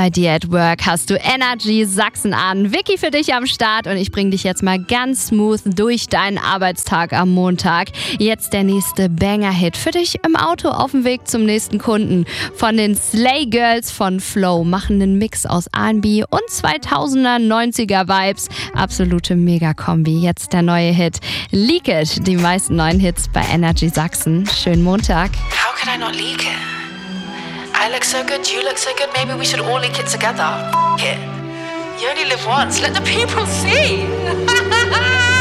bei dir at Work hast du Energy Sachsen an. Vicky für dich am Start und ich bringe dich jetzt mal ganz smooth durch deinen Arbeitstag am Montag. Jetzt der nächste Banger-Hit für dich im Auto auf dem Weg zum nächsten Kunden. Von den Slay Girls von Flow machen einen Mix aus R&B und 2000er, 90er Vibes. Absolute Mega-Kombi. Jetzt der neue Hit Leak It. Die meisten neuen Hits bei Energy Sachsen. Schönen Montag. How could I not leak it? I look so good, you look so good, maybe we should all leak it together. F*** it. You only live once, let the people see.